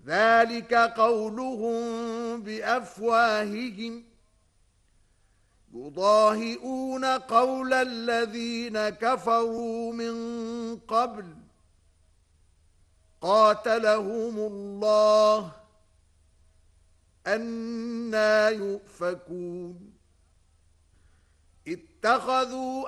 ذلك قولهم بأفواههم يضاهئون قول الذين كفروا من قبل قاتلهم الله أنى يؤفكون اتخذوا